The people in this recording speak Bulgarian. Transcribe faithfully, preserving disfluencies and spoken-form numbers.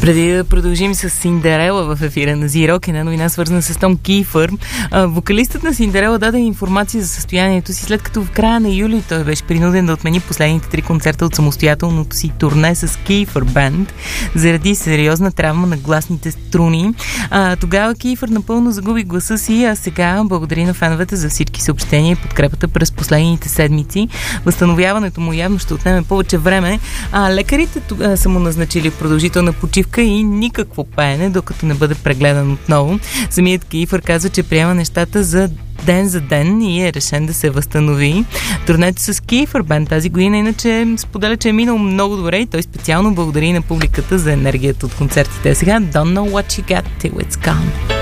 Преди да продължим с Синдерела в ефира на Зирок, една новина свързана с Том Кийфър. Вокалистът на Синдерела даде информация за състоянието си, след като в края на юли той беше принуден да отмени последните три концерта от самостоятелното си турне с Кийфър Бенд заради сериозна травма на гласните струни. А, тогава Кийфър напълно загуби гласа си, а сега благодари на феновете за всички съобщения и подкрепата през последните седмици. Възстановяването му явно ще отнеме повече време. А лекарите тога са му назначили продължителна почивка и никакво пеене, докато не бъде прегледан отново. Самият Кийфър казва, че приема нещата за ден за ден и е решен да се възстанови. Турнето с Кийфър Бенд тази година иначе споделя, че е минал много добре и той специално благодари на публиката за енергията от концертите. Сега Don't Know What You Got Till It's Gone.